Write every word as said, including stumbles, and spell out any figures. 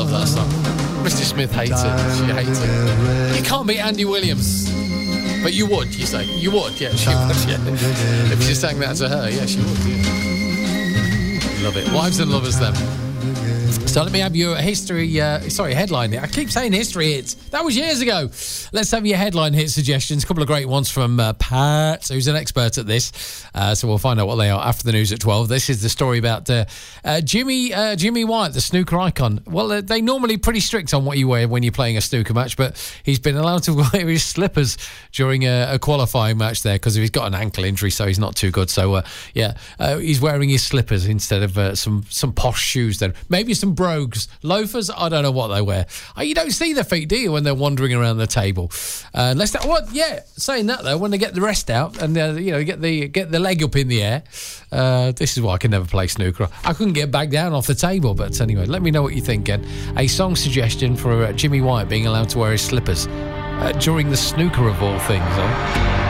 love that song. Missus Smith hates it. She hates it. You can't beat Andy Williams. But you would, you say? You would, yeah, she would, yeah. If you sang that to her, yeah, she would, yeah. Love it. Wives and lovers, then. So let me have your history, uh, sorry, headline hit. I keep saying history hits. That was years ago. Let's have your headline hit suggestions. A couple of great ones from uh, Pat, who's an expert at this. Uh, so we'll find out what they are after the news at twelve. This is the story about uh, uh, Jimmy uh, Jimmy White, the snooker icon. Well, uh, they're normally pretty strict on what you wear when you're playing a snooker match, but he's been allowed to wear his slippers during a, a qualifying match there because he's got an ankle injury, so he's not too good. So, uh, yeah, uh, he's wearing his slippers instead of uh, some, some posh shoes then. Maybe some brogues. Loafers, I don't know what they wear. Oh, you don't see their feet, do you, when they're wandering around the table? Uh, unless that, well, yeah, saying that though, when they get the rest out and uh, you know get the get the leg up in the air, uh, this is why I can never play snooker. I couldn't get back down off the table. But anyway, let me know what you think. Ken. A song suggestion for uh, Jimmy White being allowed to wear his slippers uh, during the snooker of all things. Huh?